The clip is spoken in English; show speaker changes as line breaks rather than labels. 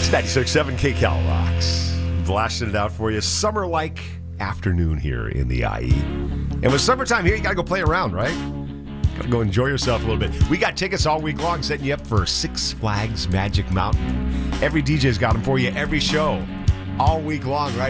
96.7 KCal rocks. Blasting it out for you. Summer-like afternoon here in the IE. And with summertime here, you got to go play around, right? Got to go enjoy yourself a little bit. We got tickets all week long setting you up for Six Flags Magic Mountain. Every DJ's got them for you every show all week long, right?